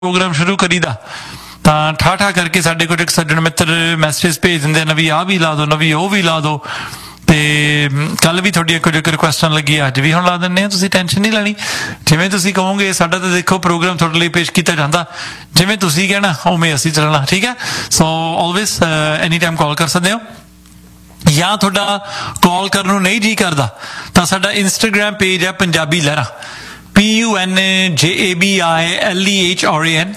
Programme ਸ਼ੁਰੂ ਕਰੀਦਾ ਤਾਂ ਠਾਠਾ ਕਰਕੇ ਸਾਡੇ ਕੋਲ ਇੱਕ ਸੱਜਣ ਮਿੱਤਰ ਮੈਸੇਜ ਭੇਜ ਦਿੰਦੇ ਨਵੀਂ ਆਹ ਵੀ ਲਾ ਦਿਓ, ਨਵੀਂ ਉਹ ਵੀ ਲਾ ਦਿਓ। ਤੇ ਕੱਲ ਵੀ ਤੁਹਾਡੀ ਕੁਝ ਰਿਕੁਐਸਟਾਂ ਲੱਗੀ, ਅੱਜ ਵੀ ਹੁਣ ਲਾ ਦਿੰਦੇ ਆ। ਤੁਸੀਂ ਟੈਨਸ਼ਨ ਨਹੀਂ ਲੈਣੀ, ਜਿਵੇਂ ਤੁਸੀਂ ਕਹੋਗੇ। ਸਾਡਾ ਤਾਂ ਦੇਖੋ ਪ੍ਰੋਗਰਾਮ ਤੁਹਾਡੇ ਲਈ ਪੇਸ਼ ਕੀਤਾ ਜਾਂਦਾ, ਜਿਵੇਂ ਤੁਸੀਂ ਕਹਿਣਾ ਉਵੇਂ ਅਸੀਂ ਚੱਲਣਾ, ਠੀਕ ਹੈ। ਸੋ ਆਲਵੇਜ਼ ਐਨੀ ਟਾਈਮ ਕਾਲ ਕਰ ਸਕਦੇ ਹੋ, ਜਾਂ ਤੁਹਾਡਾ ਕਾਲ ਕਰਨ ਨੂੰ ਨਹੀਂ ਜੀ ਕਰਦਾ ਤਾਂ ਸਾਡਾ ਇੰਸਟਾਗ੍ਰਾਮ ਪੇਜ ਹੈ ਪੰਜਾਬੀ ਲਹਿਰਾਂ, PUNJABILEHRAN,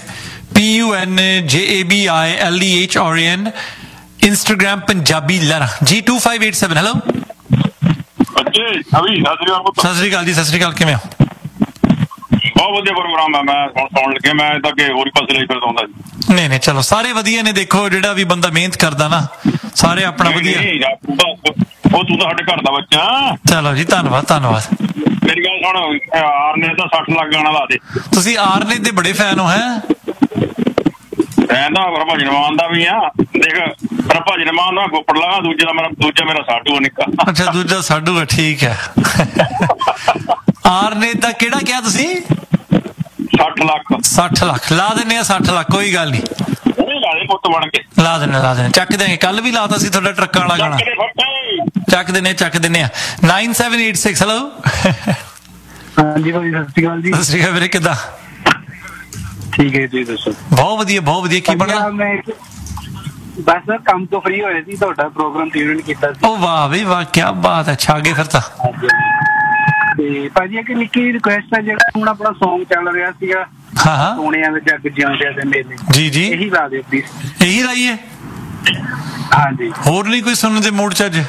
PUNJABILEHRAN, ਇੰਸਟਾਗ੍ਰਾਮ ਪੰਜਾਬੀ ਲਹਿਰਾਂ। G2587 hello. ਸਤਿ ਸ੍ਰੀ ਅਕਾਲ ਜੀ। ਸਤਿ ਸ੍ਰੀ ਅਕਾਲ, ਕਿਵੇਂ ਹੋ? ਬਹੁਤ ਵਧੀਆ ਪ੍ਰੋਗਰਾਮ ਹੈ। ਮੈਂ ਸੁਣ ਲੱਗੇ, ਮੈਂ ਤਾਂ ਕਿ ਹੋਰ ਹੀ ਪਾਸੇ ਲਈ ਫਿਰਦਾ ਹੁੰਦਾ। ਨਹੀਂ ਨਹੀਂ, ਚਲੋ ਸਾਰੇ ਵਧੀਆ ਨੇ। ਦੇਖੋ ਜਿਹੜਾ ਵੀ ਬੰਦਾ ਮਿਹਨਤ ਕਰਦਾ ਨਾ, ਸਾਰੇ ਆਪਣਾ ਵਧੀਆ। ਉਹ ਤੂੰ ਤਾਂ ਸਾਡੇ ਘਰ ਦਾ ਬੱਚਾ। ਚਲੋ ਜੀ, ਧੰਨਵਾਦ ਧੰਨਵਾਦ। ਮੇਰੀ ਗੱਲ ਸੁਣ, ਆਰਨੇ ਤਾਂ 60 ਲੱਖ ਗਾਣਾ ਲਾ ਦੇ। ਤੁਸੀਂ ਆਰਨੇ ਦੇ ਬੜੇ ਫੈਨ ਹੋ? ਹੈ ਫੈਨ ਤਾਂ ਭਜਨ ਮਾਨ ਦਾ ਵੀ ਆ। ਦੇਖ, ਭਜਨ ਮਾਨ ਦਾ ਗੋਪੜ ਲਾ, ਦੂਜਾ ਮੇਰਾ ਸਾਡੂ ਨਿੱਕਾ। ਅੱਛਾ, ਦੂਜਾ ਸਾਡੂ ਹੈ, ਠੀਕ ਹੈ। ਆਰਨੇ ਦਾ ਕਿਹੜਾ ਕਿਹਾ ਤੁਸੀਂ? 60 ਲੱਖ। 60 ਲੱਖ ਲਾ ਦਿੰਦੇ ਆ। 60 ਲੱਖ ਕੋਈ ਗੱਲ ਨਹੀਂ, ਪੁੱਤ ਬਣ ਕੇ ਲਾ ਦਿੰਦੇ ਚੱਕ ਦੇਂਗੇ। ਕੱਲ ਵੀ ਲਾਤਾ ਸੀ ਤੁਹਾਡਾ ਟਰੱਕਾਂ ਵਾਲਾ ਗਾਣਾ, ਚੱਕ ਦਿੰਦੇ ਆ। 9786 ਹੈਲੋ। ਹਾਂਜੀ ਭਾਜੀ, ਸਤਿ ਸ਼੍ਰੀ ਅਕਾਲ ਜੀ। ਸਤਿ ਸ਼੍ਰੀ ਅਕਾਲ ਵੀਰੇ, ਕਿੱਦਾਂ? ਠੀਕ ਹੈ ਜੀ, ਦੱਸੋ। ਬਹੁਤ ਵਧੀਆ ਬਹੁਤ ਵਧੀਆ। ਕੀ ਬਣਿਆ? ਬਸ ਕੰਮ ਤੋਂ ਫ੍ਰੀ ਹੋਏ ਸੀ, ਤੁਹਾਡਾ ਪ੍ਰੋਗਰਾਮ ਟਿਊਨ ਕੀਤਾ ਸੀ। ਉਹ ਵਾਹ ਵੀ ਵਾਹ, ਕੀ ਬਾਤ ਹੈ, ਛਾ ਗਏ ਫਿਰ ਤਾਂ। ਤੇ ਭਾਜੀ ਇੱਕ ਨਿੱਕੀ ਰਿਕੁਐਸਟ ਹੈ, ਜਿਹੜਾ ਹੁਣ ਆਪਣਾ ਸੌਂਗ ਚੱਲ ਰਿਹਾ ਸੀਗਾ, ਹਾਂ ਸੋਹਣਿਆਂ ਦੇ ਜੱਗ ਜਿਉਂਦਿਆਂ ਦੇ ਮੇਲੇ, ਜੀ ਜੀ, ਇਹੀ ਲਾ ਦਿਓ ਪਲੀਜ਼। ਇਹੀ ਲਾਈਏ? ਹਾਂਜੀ, ਹੋਰ ਨਹੀਂ ਕੋਈ ਸੁਣਨ ਦੇ ਮੂਡ ਚ ਅੱਜ?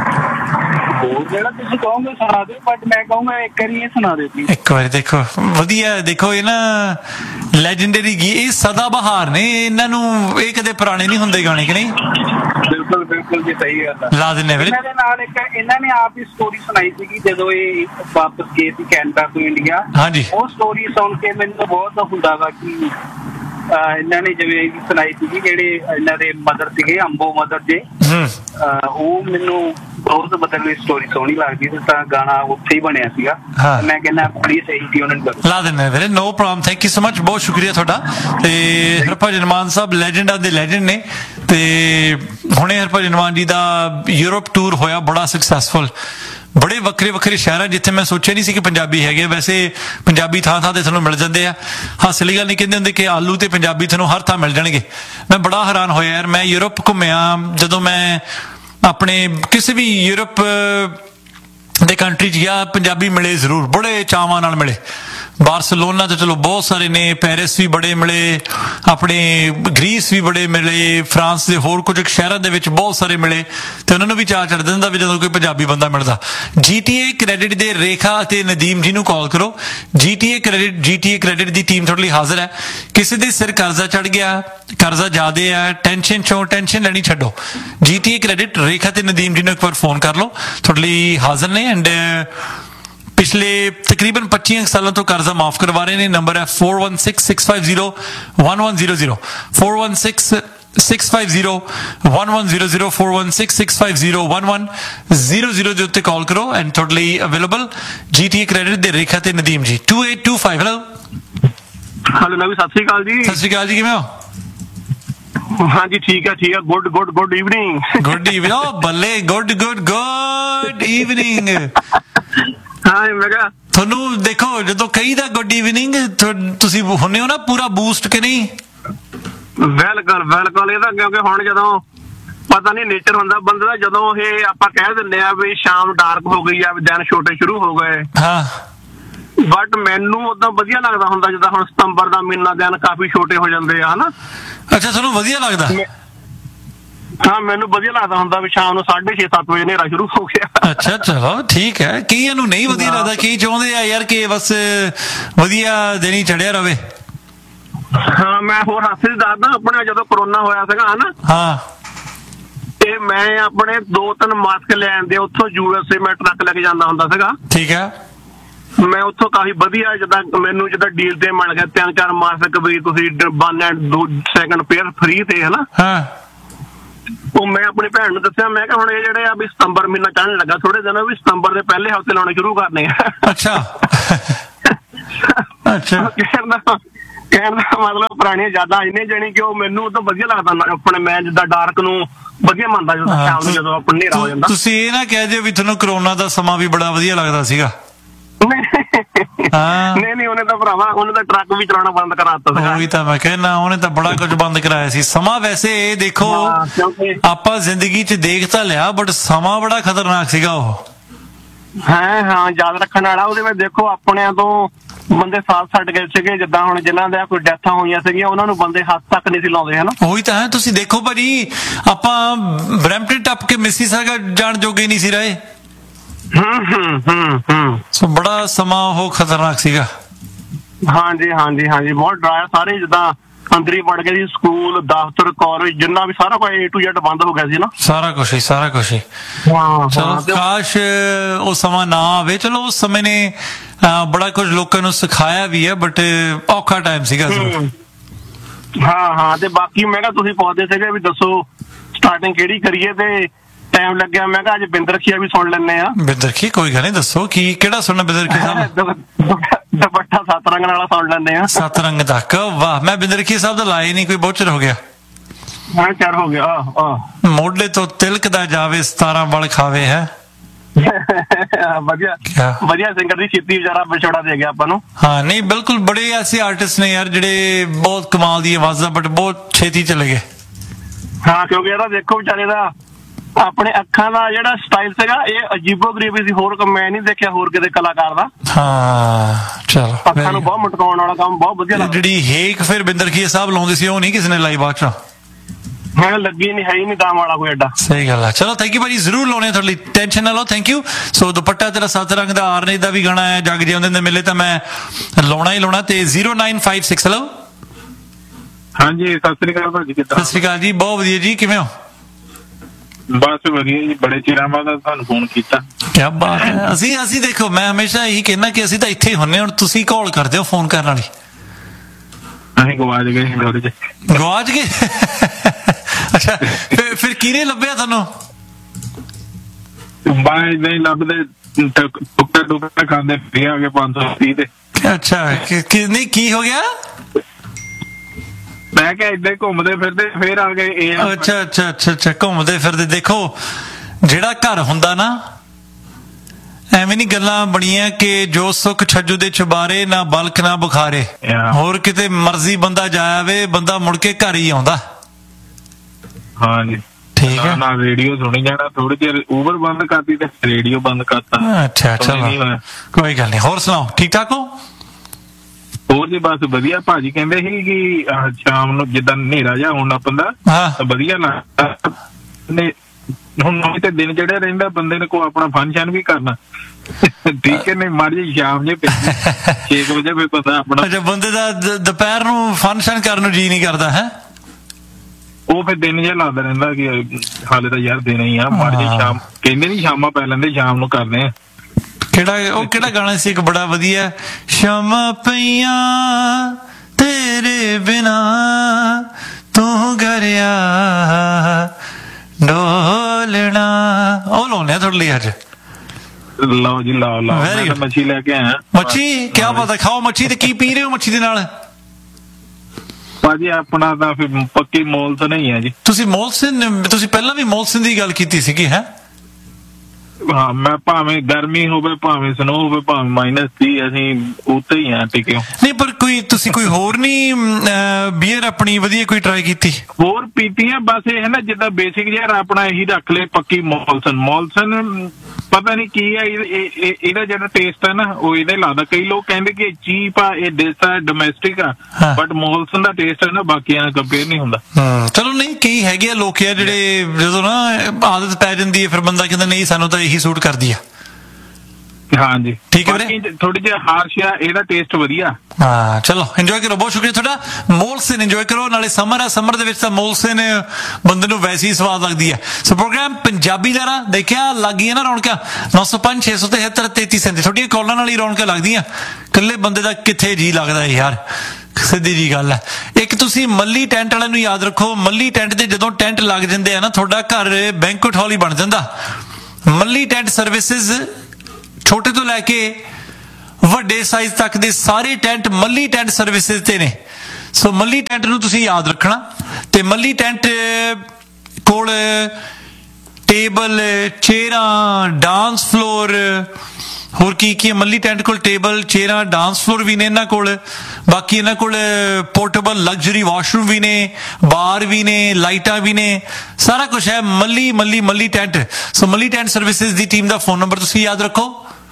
ਹੋਰ ਜਿਹੜਾ ਤੁਸੀਂ ਕਹੋਗੇ ਸੁਣਾ ਦਿਓ, ਬਟ ਮੈਂ ਕਹੂੰਗਾ ਇੱਕ ਵਾਰੀ ਇਹ ਸੁਣਾ ਦਿਓ ਪਲੀਜ਼। ਇੱਕ ਵਾਰੀ ਦੇਖੋ, ਵਧੀਆ। ਦੇਖੋ ਇਹ ਨਾ ਲੈਜੈਂਡਰੀ ਗੀ, ਇਹ ਸਦਾ ਬਹਾਰ ਨੇ। ਇਹਨਾਂ ਨੂੰ ਇਹ ਕਦੇ ਪੁਰਾਣੇ ਨਹੀਂ ਹੁੰਦੇ ਗਾਣੇ, ਕਿ ਨਹੀਂ? ਬਿਲਕੁਲ ਬਿਲਕੁਲ ਜੀ, ਸਹੀ ਗੱਲ ਹੈ। ਲਾ ਦਿੰਦੇ ਵੀਰੇ। ਇਹਨਾਂ ਦੇ ਨਾਲ ਇੱਕ ਇਹਨਾਂ ਨੇ ਆਪ ਹੀ ਸਟੋਰੀ ਸੁਣਾਈ ਸੀਗੀ ਜਦੋਂ ਇਹ ਵਾਪਸ ਗਏ ਸੀ ਕੈਨੇਡਾ ਤੋਂ ਇੰਡੀਆ। ਹਾਂਜੀ, ਉਹ ਸਟੋਰੀ ਸੁਣ ਕੇ ਮੈਨੂੰ ਬਹੁਤ ਹੁੰਦਾ ਵਾ ਕਿ ਇਹਨਾਂ ਨੇ ਜਿਵੇਂ ਸੁਣਾਈ ਸੀਗੀ, ਜਿਹੜੇ ਇਹਨਾਂ ਦੇ ਮਦਰ ਸੀਗੇ, ਅੰਬੋ ਮਦਰ ਜੇ, ਉਹ ਮੈਨੂੰ ਬਹੁਤ ਮਤਲਬ ਸਟੋਰੀ ਸੋਹਣੀ ਲੱਗਦੀ ਸੀ, ਤਾਂ ਗਾਣਾ ਉੱਥੇ ਹੀ ਬਣਿਆ ਸੀਗਾ। ਮੈਂ ਕਹਿੰਦਾ ਪਲੀਜ਼ ਇਹੀ ਸੀ ਉਹਨਾਂ ਨੂੰ ਲਾ ਦਿੰਦੇ ਵੀਰੇ, no problem. Thank you so much, ਬਹੁਤ ਸ਼ੁਕਰੀਆ ਤੁਹਾਡਾ। ਤੇ ਹਰਭਜਨ ਮਾਨ ਸਾਹਿਬ ਲੈਜੈਂਡਾਂ ਦੇ ਲੈਜੈਂਡ ਨੇ। ਤੇ ਹੁਣੇ ਹਰਭਜਨ ਮਾਨ ਜੀ ਦਾ ਯੂਰਪ ਟੂਰ ਹੋਇਆ, ਬੜਾ ਸਕਸੈਸਫੁਲ। ਬੜੇ ਵੱਖਰੇ ਵੱਖਰੇ ਸ਼ਹਿਰਾਂ ਜਿੱਥੇ ਮੈਂ ਸੋਚਿਆ ਨਹੀਂ ਸੀ ਕਿ ਪੰਜਾਬੀ ਹੈਗੇ। ਵੈਸੇ ਪੰਜਾਬੀ ਥਾਂ ਥਾਂ ਤੇ ਤੁਹਾਨੂੰ ਮਿਲ ਜਾਂਦੇ ਆ। ਹਾਸੇ ਵਾਲੀ ਗੱਲ ਨਹੀਂ, ਕਹਿੰਦੇ ਹੁੰਦੇ ਕਿ ਆਲੂ ਤੇ ਪੰਜਾਬੀ ਤੁਹਾਨੂੰ ਹਰ ਥਾਂ ਮਿਲ ਜਾਣਗੇ। ਮੈਂ ਬੜਾ ਹੈਰਾਨ ਹੋਇਆ ਯਾਰ। ਮੈਂ ਯੂਰਪ ਘੁੰਮਿਆ, ਜਦੋਂ ਮੈਂ ਆਪਣੇ ਕਿਸੇ ਵੀ ਯੂਰਪ ਦੇ ਕੰਟਰੀ 'ਚ ਗਿਆ, ਪੰਜਾਬੀ ਮਿਲੇ ਜ਼ਰੂਰ, ਬੜੇ ਚਾਵਾਂ ਨਾਲ ਮਿਲੇ। ਬਾਰਸਲੋਨਾ ਤੇ ਚਲੋ ਬਹੁਤ ਸਾਰੇ ਨੇ, ਪੈਰਿਸ ਵੀ ਬੜੇ ਮਿਲੇ, ਆਪਣੇ ਗ੍ਰੀਸ ਵੀ ਬੜੇ ਮਿਲੇ, ਫਰਾਂਸ ਦੇ ਹੋਰ ਕੁਝ ਸ਼ਹਿਰਾਂ ਦੇ ਵਿੱਚ ਬਹੁਤ ਸਾਰੇ ਮਿਲੇ। ਤੇ ਉਹਨਾਂ ਨੂੰ ਵੀ ਚਾਅ ਚੜ੍ਹ ਦਿੰਦਾ ਵੀ ਜਦੋਂ ਕੋਈ ਪੰਜਾਬੀ ਬੰਦਾ ਮਿਲਦਾ। GTA ਕ੍ਰੈਡਿਟ ਦੇ ਰੇਖਾ ਅਤੇ ਨਦੀਮ ਜੀ ਨੂੰ ਕਾਲ ਕਰੋ। GTA ਕ੍ਰੈਡਿਟ ਦੀ ਟੀਮ ਤੁਹਾਡੇ ਲਈ ਹਾਜ਼ਰ ਹੈ। ਕਿਸੇ ਦੇ ਸਿਰ ਕਰਜ਼ਾ ਚੜ ਗਿਆ, ਕਰਜ਼ਾ ਜ਼ਿਆਦਾ ਹੈ, ਟੈਨਸ਼ਨ ਲੈਣੀ ਛੱਡੋ। GTA ਕ੍ਰੈਡਿਟ ਰੇਖਾ ਤੇ ਨਦੀਮ ਜੀ ਨੂੰ ਇੱਕ ਵਾਰ ਫੋਨ ਕਰ ਲਓ, ਤੁਹਾਡੇ ਲਈ ਹਾਜ਼ਰ ਨੇ। ਐਂਡ ਪਿਛਲੇ ਤਕਰੀਬਨ 25 ਸਾਲਾਂ ਤੋਂ ਕਰਜ਼ਾ ਮਾਫ ਕਰਵਾ ਰਹੇ ਨੇ। ਨੰਬਰ ਹੈ 4166501100, 4166501100, 4166501100 ਦੇ ਉੱਤੇ ਕਾਲ ਕਰੋ। ਐਂਡ ਤੁਹਾਡੇ ਲਈ ਅਵੇਲੇਬਲ GTA ਕ੍ਰੈਡਿਟ ਦੇ ਰੇਖਾ ਤੇ ਨਦੀਮ ਜੀ। 2825 ਹੈਲੋ। ਹੈਲੋ ਨਵੀ, ਸਤਿ ਸ੍ਰੀ ਅਕਾਲ ਜੀ। ਸਤਿ ਸ੍ਰੀ ਅਕਾਲ ਜੀ, ਕਿਵੇਂ ਹੋ? ਹਾਂਜੀ ਠੀਕ ਹੈ। Good evening. Good evening. ਓ ਬੱਲੇ, ਗੁੱਡ ਈਵਨਿੰਗ। ਹਾਂ, ਮੈਂ ਕਿਹਾ ਤੁਹਾਨੂੰ ਦੇਖੋ, ਜਦੋਂ ਕਹੀਦਾ ਗੁੱਡ ਈਵਨਿੰਗ, ਤੁਸੀਂ ਹੁੰਨੇ ਹੋ ਨਾ ਪੂਰਾ ਬੂਸਟ, ਕਿ ਨਹੀਂ? ਬਿਲਕੁਲ। ਇਹ ਤਾਂ ਕਿਉਂਕਿ ਹੁਣ ਜਦੋਂ ਪਤਾ ਨਹੀਂ ਨੇਚਰ ਹੁੰਦਾ ਬੰਦੇ ਦਾ, ਜਦੋਂ ਇਹ ਆਪਾਂ ਕਹਿ ਦਿੰਦੇ ਆ ਵੀ ਸ਼ਾਮ ਡਾਰਕ ਹੋ ਗਈ ਆ, ਦਿਨ ਛੋਟੇ ਸ਼ੁਰੂ ਹੋ ਗਏ। ਹਾਂ, ਬਟ ਮੈਨੂੰ ਉਦਾਂ ਵਧੀਆ ਲੱਗਦਾ ਹੁੰਦਾ ਜਿੱਦਾਂ ਹੁਣ ਸਤੰਬਰ ਦਾ ਮਹੀਨਾ, ਦਿਨ ਕਾਫੀ ਛੋਟੇ ਹੋ ਜਾਂਦੇ ਆ, ਹਨਾ। ਅੱਛਾ, ਤੁਹਾਨੂੰ ਵਧੀਆ ਲੱਗਦਾ? ਹਾਂ, ਮੈਨੂੰ ਵਧੀਆ ਲੱਗਦਾ ਹੁੰਦਾ ਵੀ ਸ਼ਾਮ ਨੂੰ 6:30-7 ਵਜੇ ਹਨੇਰਾ ਸ਼ੁਰੂ ਹੋ ਗਿਆ। ਅੱਛਾ, ਚਲੋ ਠੀਕ ਹੈ। ਕਈਆਂ ਨੂੰ ਨਹੀਂ ਵਧੀਆ ਲੱਗਦਾ, ਕਈ ਚਾਹੁੰਦੇ ਆ ਯਾਰ ਕਿ ਬਸ ਵਧੀਆ ਦਿਨ ਹੀ ਚੜਿਆ ਰਵੇ। ਹਾਂ, ਮੈਂ ਹੋਰ ਹਾਸੇ ਦੱਸਦਾ, ਆਪਣੇ ਜਦੋਂ ਕਰੋਨਾ ਹੋਇਆ ਸੀਗਾ, ਹਨਾ। ਹਾਂ, ਤੇ ਮੈਂ ਆਪਣੇ 2-3 ਮਾਸਕ ਲੈਣ ਦੇ ਉੱਥੋਂ USA ਮੈਂ ਟਰੱਕ ਲੈ ਕੇ ਜਾਂਦਾ ਹੁੰਦਾ ਸੀਗਾ। ਠੀਕ ਹੈ। ਮੈਂ ਉੱਥੋਂ ਕਾਫੀ ਵਧੀਆ, ਮੈਨੂੰ ਡੀਲ ਤੇ ਮਿਲ ਗਿਆ 3-4 ਮਾਸਕ ਵੀ ਤੁਸੀਂ 1 ਐਂਡ 2 ਸੈਕਿੰਡ ਪੇਅਰ ਫ੍ਰੀ ਤੇ, ਹਨਾ। ਹਾਂ, ਉਹ ਮੈਂ ਆਪਣੀ ਭੈਣ ਨੂੰ ਦੱਸਿਆ, ਮੈਂ ਕਿਹਾ ਹੁਣ ਇਹ ਜਿਹੜੇ ਆ ਵੀ ਸਤੰਬਰ ਮਹੀਨਾ ਚੜ੍ਹਨ ਲੱਗਾ, ਥੋੜੇ ਦਿਨ ਵੀ ਸਤੰਬਰ ਦੇ ਪਹਿਲੇ ਹਫ਼ਤੇ ਲਾਉਣੇ ਸ਼ੁਰੂ ਕਰਨੇ ਆ। ਅੱਛਾ। ਕਹਿਣ ਦਾ ਮਤਲਬ ਪੁਰਾਣੀਆਂ ਯਾਦਾਂ ਇੰਨੇ ਜਾਣੀ ਕਿ ਉਹ ਮੈਨੂੰ ਤਾਂ ਵਧੀਆ ਲੱਗਦਾ ਆਪਣੇ, ਮੈਂ ਜਿੱਦਾਂ ਡਾਰਕ ਨੂੰ ਵਧੀਆ ਮੰਨਦਾ ਜਦੋਂ ਸ਼ਾਮ ਨੂੰ ਜਦੋਂ ਆਪਣਾ ਹਨੇਰਾ ਹੋ ਜਾਂਦਾ। ਤੁਸੀਂ ਇਹ ਨਾ ਕਹਿ ਦਿਓ ਵੀ ਤੁਹਾਨੂੰ ਕਰੋਨਾ ਦਾ ਸਮਾਂ ਵੀ ਬੜਾ ਵਧੀਆ ਲੱਗਦਾ ਸੀਗਾ। ਨਹੀਂ ਉਹਨੇ ਤਾਂ ਭਰਾਵਾ ਉਹਨੇ ਤਾਂ ਟਰੱਕ ਵੀ ਚਲਾਉਣਾ ਬੰਦ ਕਰਾਤਾ ਸੀਗਾ। ਉਹੀ ਤਾਂ ਮੈਂ ਕਹਿਣਾ, ਉਹਨੇ ਤਾਂ ਬੜਾ ਕੁਝ ਬੰਦ ਕਰਾਇਆ ਸੀ। ਸਮਾਂ ਵੈਸੇ ਇਹ ਦੇਖੋ ਆਪਾਂ ਜ਼ਿੰਦਗੀ 'ਚ ਦੇਖ ਤਾਂ ਲਿਆ, ਬਟ ਸਮਾਂ ਬੜਾ ਖਤਰਨਾਕ ਸੀਗਾ ਉਹ। ਹਾਂ ਯਾਦ ਰੱਖਣ ਵਾਲਾ। ਉਹਦੇ ਵਿੱਚ ਦੇਖੋ ਆਪਣਿਆਂ ਤੋਂ ਬੰਦੇ ਸਾਥ ਛੱਡ ਗਏ ਸੀਗੇ, ਜਿੱਦਾਂ ਹੁਣ ਜਿਨ੍ਹਾਂ ਦੇ ਕੋਈ ਡੈਥਾਂ ਹੋਈਆਂ ਸੀਗੀਆਂ ਉਹਨਾਂ ਨੂੰ ਬੰਦੇ ਹੱਥ ਤੱਕ ਨਹੀਂ ਸੀ ਲਾਉਂਦੇ, ਹਨਾ। ਉਹੀ ਤਾਂ ਹੈ। ਤੁਸੀਂ ਦੇਖੋ ਭਾਜੀ, ਆਪਾਂ ਬਰੈਂਪਟਨ ਟੱਪ ਕੇ ਮਿਸੀਸਾਗਾ ਜਾਣ ਜੋਗੇ ਨਹੀਂ ਸੀ ਰਹੇ। ਸੋ ਬੜਾ ਸਮਾਂ ਉਹ ਖਤਰਨਾਕ ਸੀਗਾ। ਹਾਂਜੀ ਬਹੁਤ ਡਰਾਇਆ। ਸਾਰੇ ਜਿੱਦਾਂ ਅੰਦਰ ਹੀ ਵੜ ਗਏ ਸੀ, ਸਕੂਲ ਦਫ਼ਤਰ ਕਾਲਜ ਜਿੰਨਾ ਵੀ ਸਾਰਾ ਕੁਝ A to Z ਬੰਦ ਹੋ ਗਿਆ ਸੀ ਨਾ, ਸਾਰਾ ਕੁਛ ਹੀ। ਚਲੋ ਕਾਸ਼ ਉਹ ਸਮਾਂ ਨਾ ਆਵੇ। ਚਲੋ ਉਸ ਸਮੇਂ ਨੇ ਬੜਾ ਕੁਝ ਲੋਕਾਂ ਨੂੰ ਸਿਖਾਇਆ ਵੀ ਹੈ, ਬਟ ਔਖਾ ਟਾਈਮ ਸੀਗਾ। ਤੇ ਬਾਕੀ ਮੈਂ ਕਿਹਾ ਤੁਸੀਂ ਪੁੱਛਦੇ ਸੀਗੇ ਵੀ ਦੱਸੋ ਸਟਾਰਟਿੰਗ ਕਿਹੜੀ ਕਰੀਏ, ਤੇ ਟਾਈਮ ਲੱਗਿਆ। ਮੈਂ ਕਿਹਾ ਅੱਜ ਬਿੰਦਰਖੀਆ ਵੀ ਸੁਣ ਲੈਣੇ ਆ। ਬਿੰਦਰਖੀ ਕੋਈ ਗੱਲ ਨਹੀਂ, ਦੱਸੋ ਕੀ ਕਿਹੜਾ ਸੁਣਨਾ ਬਿੰਦਰਖੀ ਸਾਹਿਬ? ਦੁਪੱਟਾ 7 ਰੰਗ ਵਾਲਾ ਸੁਣ ਲੈਣੇ ਆ। 7 ਰੰਗ ਤੱਕ, ਵਾਹ। ਮੈਂ ਬਿੰਦਰਖੀ ਸਾਹਿਬ ਦਾ ਲਾਇਆ ਨਹੀਂ, ਕੋਈ ਬਹੁਤ ਚਿਰ ਹੋ ਗਿਆ। ਹਾਂ ਚਿਰ ਹੋ ਗਿਆ। ਮੋਢੇ ਤੋਂ ਤਿਲਕ ਦਾ ਜਾਵੇ 17 ਬਲ ਖਾਵੇ ਹੈ। ਵਧੀਆ ਸਿੰਗਰ ਦੀ ਛੇਤੀ ਵਿਚਾਰਾ ਵਿਛੋੜਾ ਦੇ ਗਿਆ ਆਪਾਂ ਨੂੰ। ਹਾਂ ਨਹੀਂ ਬਿਲਕੁਲ, ਬੜੇ ਐਸੇ ਆਰਟਿਸਟ ਨੇ ਯਾਰ ਜਿਹੜੇ ਬਹੁਤ ਕਮਾਲ ਦੀ ਆਵਾਜ਼ਾਂ, ਬਟ ਬਹੁਤ ਛੇਤੀ ਚਲੇ ਗਏ। ਹਾਂ ਕਿਉਂਕਿ ਇਹਦਾ ਦੇਖੋ ਵਿਚਾਰੇ ਦਾ ਆਪਣੇ ਅੱਖਾਂ ਦਾ ਜਿਹੜਾ ਸਟਾਈਲ ਸੀਗਾ ਇਹ ਅਜੀਬੋ ਗਰੀਬੀ ਸੀ। ਹੋਰ ਮੈਂ ਨਹੀਂ ਦੇਖਿਆ ਹੋਰ ਕਿਤੇ ਕਲਾਕਾਰ ਦਾ। ਹਾਂ ਚਲੋ, ਅੱਖਾਂ ਨੂੰ ਬਹੁਤ ਮਟਕਾਉਣ ਵਾਲਾ ਕੰਮ ਬਹੁਤ ਵਧੀਆ ਲੱਗਦਾ। ਜਿਹੜੀ ਹੇਕ ਫਿਰ ਬਿੰਦਰਖੀ ਸਾਹਿਬ ਲਾਉਂਦੇ ਸੀ ਉਹ ਨਹੀਂ ਕਿਸੇ ਨੇ ਲਾਈ ਬਾਅਦ ਚ। ਹਾਂ ਲੱਗੀ ਨਹੀਂ, ਹੈ ਹੀ ਨਹੀਂ ਦਾਮ ਵਾਲਾ ਕੋਈ ਐਡਾ। ਸਹੀ ਗੱਲ ਹੈ। ਚਲੋ ਥੈਂਕ ਯੂ ਭਾਜੀ, ਜ਼ਰੂਰ ਲਾਉਣੇ ਤੁਹਾਡੀ, ਟੈਨਸ਼ਨ ਨਾ ਲਓ। Thank you. ਸੋ ਦੁਪੱਟਾ ਤੇਰਾ 7 ਰੰਗ ਦਾ ਆਰਨੇ ਦਾ ਵੀ ਗਾਣਾ ਹੈ, ਜਗ ਜਿਉਂਦੇ ਦੇ ਮਿਲੇ ਤਾਂ ਮੈਂ ਲਾਉਣਾ ਹੀ ਲਾਉਣਾ। ਤੇ 0956 ਹੈਲੋ। ਹਾਂਜੀ ਸਤਿ ਸ੍ਰੀ ਅਕਾਲ ਭਾਜੀ, ਕਿੱਦਾਂ? ਸਤਿ ਸ੍ਰੀ ਅਕਾਲ ਜੀ, ਬਹੁਤ ਵਧੀਆ ਜੀ, ਕਿਵੇਂ ਹੋ? ਬਸ ਵਧੀਆ ਜੀ, ਬੜੇ ਚਿਰਾਂ ਬਾਅਦ ਤੁਹਾਨੂੰ ਫੋਨ ਕੀਤਾ। ਕਿਆ ਬਾਤ ਹੈ। ਅਸੀਂ ਦੇਖੋ, ਮੈਂ ਹਮੇਸ਼ਾ ਇਹੀ ਕਹਿੰਦਾ ਕਿ ਅਸੀਂ ਤਾਂ ਇੱਥੇ ਹੀ ਹੁੰਨੇ, ਹੁਣ ਤੁਸੀਂ ਕਾਲ ਕਰਦੇ ਹੋ ਫੋਨ ਕਰਨ ਵਾਲੀ। ਅਸੀਂ ਗਵਾਚ ਗਏ ਥੋੜੇ ਜਿਹੇ। ਗਵਾਚ ਗਏ? ਅੱਛਾ, ਫਿਰ ਕਿਹਨੇ ਲੱਭਿਆ ਤੁਹਾਨੂੰ? ਬਾਈ ਨਹੀਂ ਲੱਭਦੇ, ਟੁੱਕਾ ਖਾਂਦੇ ਫਰੀ ਆ ਗਏ 530 ਦੇ। ਅੱਛਾ ਨਹੀਂ, ਕੀ ਹੋ ਗਿਆ? ਮੈਂ ਕਿਹਾ ਏਦਾਂ ਹੀ ਘੁੰਮਦੇ ਫਿਰਦੇ ਫੇਰ ਆ ਗਏ। ਅੱਛਾ ਘੁੰਮਦੇ ਫਿਰਦੇ। ਦੇਖੋ ਜਿਹੜਾ ਘਰ ਹੁੰਦਾ ਨਾ, ਐਵੇਂ ਨੀ ਗੱਲਾਂ ਬਣੀਆਂ ਕਿ ਜੋ ਸੁੱਖ ਛੱਜੂ ਦੇ ਚੁਬਾਰੇ, ਨਾ ਬਲਕ ਨਾ ਬੁਖਾਰੇ। ਹੋਰ ਕਿਤੇ ਮਰਜ਼ੀ ਬੰਦਾ ਜਾਵੇ, ਬੰਦਾ ਮੁੜ ਕੇ ਘਰ ਹੀ ਆਉਂਦਾ। ਹਾਂਜੀ ਠੀਕ ਹੈ ਨਾ, ਰੇਡੀਓ ਸੁਣੀ ਜਾਣਾ। ਥੋੜੀ ਦੇਰ ਊਬਰ ਬੰਦ ਕਰਤੀ ਤੇ ਰੇਡੀਓ ਬੰਦ ਕਰਤਾ। ਅੱਛਾ ਚਲੋ ਕੋਈ ਗੱਲ ਨਹੀਂ। ਹੋਰ ਸੁਣਾਓ, ਠੀਕ ਠਾਕ ਹੋ? ਹੋਰ ਜੀ ਬਸ ਵਧੀਆ। ਭਾਜੀ ਕਹਿੰਦੇ ਸੀ ਕਿ ਸ਼ਾਮ ਨੂੰ ਜਿੱਦਾਂ ਹਨੇਰਾ ਜਿਹਾ ਹੋਣਾ ਪੈਂਦਾ ਵਧੀਆ ਲੱਗਦਾ। ਹੁਣ ਨਵੇਂ ਤੇ ਦਿਨ ਜਿਹੜਾ ਰਹਿੰਦਾ ਬੰਦੇ ਨੇ ਕੋਈ ਆਪਣਾ ਫੰਕਸ਼ਨ ਵੀ ਕਰਨਾ। ਠੀਕ ਹੈ, ਨਹੀਂ ਮਾੜੀ ਸ਼ਾਮ ਜੇ 6 ਵਜੇ ਫਿਰ ਪਤਾ ਆਪਣਾ। ਅੱਛਾ, ਬੰਦੇ ਦਾ ਦੁਪਹਿਰ ਨੂੰ ਫੰਕਸ਼ਨ ਕਰਨ ਨੂੰ ਜੀ ਨਹੀਂ ਕਰਦਾ ਹੈ? ਉਹ ਫਿਰ ਦਿਨ ਜਿਹਾ ਲੱਗਦਾ ਰਹਿੰਦਾ ਕਿ ਹਾਲੇ ਤਾਂ ਯਾਰ ਦੇਣਾ ਹੀ ਆ। ਮਾੜੀ ਸ਼ਾਮ ਕਹਿੰਦੇ ਨੀ ਸ਼ਾਮਾਂ ਪੈ ਲੈਂਦੇ, ਸ਼ਾਮ ਨੂੰ ਕਰਦੇ ਆ। ਕਿਹੜਾ ਗਾਣਾ ਸੀ ਇੱਕ ਬੜਾ ਵਧੀਆ, ਸ਼ਾਮਾਂ ਪਈਆਂ ਤੇਰੇ ਬਿਨਾ ਤੂੰ ਗਰਿਆ ਡੋਲਣਾ, ਉਹ ਲਾਉਣੇ ਆ ਤੁਹਾਡੇ ਲਈ ਅੱਜ। ਲਓ ਜੀ ਲਾਓ। ਮੈਂ ਮੱਛੀ ਲੈ ਕੇ ਆਇਆ। ਮੱਛੀ? ਕਿਆ ਪਤਾ, ਖਾਓ ਮੱਛੀ। ਤੇ ਕੀ ਪੀ ਰਹੇ ਹੋ ਮੱਛੀ ਦੇ ਨਾਲ? ਭਾਜੀ ਆਪਣਾ ਤਾਂ ਫਿਰ ਪੱਕੀ ਮੌਲਸਨ ਹੀ ਹੈ ਜੀ। ਤੁਸੀਂ ਪਹਿਲਾਂ ਵੀ ਮੌਲਸਨ ਦੀ ਗੱਲ ਕੀਤੀ ਸੀਗੀ ਹੈ? ਹਾਂ, ਮੈਂ ਭਾਵੇਂ ਗਰਮੀ ਹੋਵੇ, ਭਾਵੇਂ ਸਨੋ ਹੋਵੇ, ਭਾਵੇਂ -30, ਅਸੀਂ ਉੱਤੇ ਹੀ ਆ ਟਿਕੇ। ਨਹੀਂ ਪਰ ਤੁਸੀਂ ਕੋਈ ਹੋਰ ਨਹੀਂ ਬੀਅਰ ਆਪਣੀ ਵਧੀਆ ਕੋਈ ਟਰਾਈ ਕੀਤੀ? ਹੋਰ ਪੀਤੀਆਂ, ਬਸ ਇਹ ਹੈ ਨਾ ਜਿੱਦਾਂ ਬੇਸਿਕ ਯਾਰ ਆਪਣਾ ਇਹੀ ਰੱਖ ਲੈ ਪੱਕੀ ਮੌਲਸਨ। ਪਤਾ ਨਹੀਂ ਕੀ ਹੈ ਇਹਦਾ ਜਿਹੜਾ ਟੇਸਟ ਹੈ ਨਾ ਉਹ ਇਹਦਾ ਹੀ ਲੱਗਦਾ। ਕਈ ਲੋਕ ਕਹਿੰਦੇ ਕਿ ਚੀਪ ਆ, ਇਹ ਦੇਸਾ ਡੋਮੈਸਟਿਕ ਆ, ਬਟ ਮੌਲਸਨ ਦਾ ਟੇਸਟ ਹੈ ਨਾ ਬਾਕੀਆਂ ਨਾਲ ਕੰਪੇਅਰ ਨਹੀਂ ਹੁੰਦਾ। ਚਲੋ ਨਹੀਂ, ਕਈ ਹੈਗੇ ਆ ਲੋਕ ਆ ਜਿਹੜੇ ਜਦੋਂ ਨਾ ਆਦਤ ਪੈ ਜਾਂਦੀ ਹੈ ਫਿਰ ਬੰਦਾ ਕਹਿੰਦਾ ਨਹੀਂ ਸਾਨੂੰ ਤਾਂ ਇਹੀ ਸੂਟ ਕਰਦੀ ਆ। ਹਾਂਜੀ ਠੀਕ ਹੈ ਵੀਰੇ, ਥੋੜੀ ਜਿਹੀ ਹਾਰਸ਼ ਆ, ਇਹਦਾ ਟੇਸਟ ਵਧੀਆ। ਹਾਂ ਚਲੋ ਇੰਜੋਏ ਕਰੋ, ਬਹੁਤ ਸ਼ੁਕਰੀਆ ਤੁਹਾਡਾ। ਮੋਲਸਨ ਇੰਜੋਏ ਕਰੋ, ਨਾਲੇ ਸਮਰ ਆ, ਸਮਰ ਦੇ ਵਿੱਚ ਤਾਂ ਮੋਲਸਨ ਬੰਦੇ ਨੂੰ ਵੈਸੇ ਹੀ ਸਵਾਦ ਲੱਗਦੀ ਹੈ। ਸੋ ਪ੍ਰੋਗਰਾਮ ਪੰਜਾਬੀ ਦਾ ਦੇਖਿਆ ਲੱਗ ਗਈਆਂ ਨਾ ਰੌਣਕਾਂ। 905 673 3337 ਤੁਹਾਡੀਆਂ ਕਾਲਾਂ ਨਾਲ ਹੀ ਰੌਣਕਾਂ ਲੱਗਦੀਆਂ। ਇਕੱਲੇ ਬੰਦੇ ਦਾ ਕਿੱਥੇ ਜੀ ਲੱਗਦਾ ਹੈ ਯਾਰ, ਸਿੱਧੀ ਜੀ ਗੱਲ ਹੈ। ਇੱਕ ਤੁਸੀਂ ਮੱਲੀ ਟੈਂਟ ਵਾਲਿਆਂ ਨੂੰ ਯਾਦ ਰੱਖੋ, ਮੱਲੀ ਟੈਂਟ ਦੇ ਜਦੋਂ ਟੈਂਟ ਲੱਗ ਜਾਂਦੇ ਆ ਨਾ ਤੁਹਾਡਾ ਘਰ ਬੈਂਕੁਏਟ ਹਾਲ ਹੀ ਬਣ ਜਾਂਦਾ। ਮੱਲੀ ਟੈਂਟ ਸਰਵਿਸਿਜ਼ ਛੋਟੇ ਤੋਂ ਲੈ ਕੇ ਵੱਡੇ ਸਾਈਜ਼ ਤੱਕ ਦੇ ਸਾਰੇ ਟੈਂਟ ਮੱਲੀ ਟੈਂਟ ਸਰਵਿਸਿਜ਼ ਤੇ ਨੇ। ਸੋ ਮੱਲੀ ਟੈਂਟ ਨੂੰ ਤੁਸੀਂ ਯਾਦ ਰੱਖਣਾ। ਤੇ ਮੱਲੀ ਟੈਂਟ ਕੋਲ ਟੇਬਲ, ਚੇਅਰਾਂ, ਡਾਂਸ ਫਲੋਰ, ਹੋਰ ਕੀ ਕੀ ਹੈ ਮੱਲੀ ਟੈਂਟ ਕੋਲ? ਟੇਬਲ, ਚੇਅਰਾਂ, ਡਾਂਸ ਫਲੋਰ ਵੀ ਨੇ ਇਹਨਾਂ ਕੋਲ। ਬਾਕੀ ਇਹਨਾਂ ਕੋਲ ਪੋਰਟੇਬਲ ਲਗਜ਼ਰੀ ਵਾਸ਼ਰੂਮ ਵੀ ਨੇ, ਬਾਰ ਵੀ ਨੇ, ਲਾਈਟਾਂ ਵੀ ਨੇ, ਸਾਰਾ ਕੁਝ ਹੈ। ਮੱਲੀ ਟੈਂਟ। ਸੋ ਮੱਲੀ ਟੈਂਟ ਸਰਵਿਸਿਜ਼ ਦੀ ਟੀਮ ਦਾ ਫੋਨ ਨੰਬਰ ਤੁਸੀਂ ਯਾਦ ਰੱਖੋ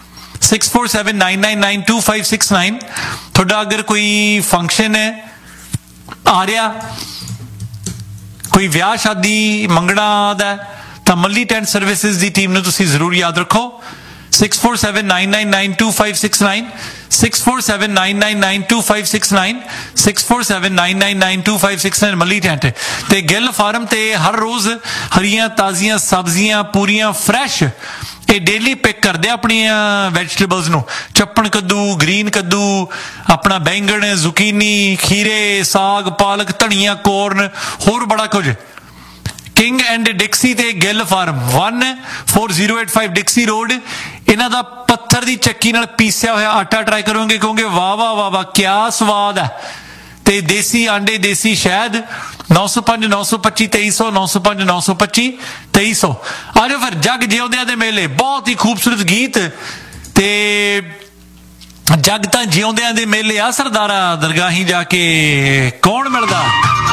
6479992569। ਤੁਹਾਡਾ ਅਗਰ ਕੋਈ ਫੰਕਸ਼ਨ ਹੈ ਆ ਰਿਹਾ, ਕੋਈ ਵਿਆਹ ਸ਼ਾਦੀ ਮੰਗਣਾ ਦਾ, ਤਾਂ ਮੱਲੀ ਟੈਂਟ ਸਰਵਿਸਿਜ਼ ਦੀ ਟੀਮ ਨੂੰ ਤੁਸੀਂ ਜ਼ਰੂਰ ਯਾਦ ਰੱਖੋ 6479992569 6479992569 6479992569 ਮੱਲੀ ਟੈਂਟ। ਤੇ ਗਿੱਲ ਫਾਰਮ ਤੇ ਹਰ ਰੋਜ਼ ਹਰੀਆਂ ਤਾਜ਼ੀਆਂ ਸਬਜ਼ੀਆਂ ਪੂਰੀਆਂ ਫਰੈਸ਼ ਇਹ ਡੇਲੀ ਪਿਕ ਕਰਦੇ ਆਪਣੀਆਂ ਵੈਜੀਟੇਬਲਸ ਨੂੰ। ਚੱਪਣ ਕੱਦੂ, ਗ੍ਰੀਨ ਕੱਦੂ, ਆਪਣਾ ਬੈਂਗਣ, ਜ਼ੁਕੀਨੀ, ਖੀਰੇ, ਸਾਗ, ਪਾਲਕ, ਧਨੀਆ, ਕੋਰਨ, ਹੋਰ ਬੜਾ ਕੁਝ। ਕਿੰਗ ਐਂਡ ਡਿਕਸੀ ਤੇ ਗਿੱਲ ਫਾਰਮ 14085 ਡਿਕਸੀ ਰੋਡ। ਇਹਨਾਂ ਦਾ ਪੱਥਰ ਦੀ ਚੱਕੀ ਨਾਲ ਪੀਸਿਆ ਹੋਇਆ ਆਟਾ ਟਰਾਈ ਕਰੋਗੇ, ਕਹੋਗੇ ਵਾਹ ਵਾਹ ਵਾਹ ਵਾਹ ਕਿਆ ਸਵਾਦ ਹੈ। ਤੇ ਦੇਸੀ ਆਂਡੇ, ਦੇਸੀ ਸ਼ਹਿਦ 905 925 2300 905 925 2300। ਆ ਜਾਓ ਫਿਰ ਜਗ ਜਿਉਂਦਿਆਂ ਦੇ ਮੇਲੇ, ਬਹੁਤ ਹੀ ਖੂਬਸੂਰਤ ਗੀਤ। ਤੇ ਜਗ ਤਾਂ ਜਿਉਂਦਿਆਂ ਦੇ ਮੇਲੇ ਆ ਸਰਦਾਰਾ, ਦਰਗਾਹੀਂ ਜਾ ਕੇ ਕੌਣ ਮਿਲਦਾ।